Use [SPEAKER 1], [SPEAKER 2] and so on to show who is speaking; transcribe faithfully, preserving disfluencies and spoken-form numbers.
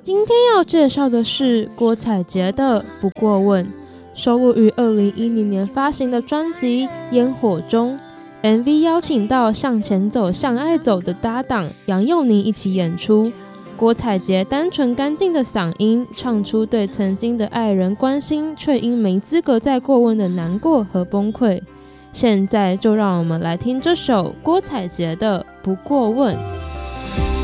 [SPEAKER 1] 今天要介绍的是郭采洁的《不过问》，收录于二零一零年发行的专辑《烟火中》。M V 邀请到向前走向爱走的搭档杨佑宁一起演出。郭采洁单纯干净的嗓音，唱出对曾经的爱人关心，却因没资格再过问的难过和崩溃。现在就让我们来听这首郭采洁的《不过问》。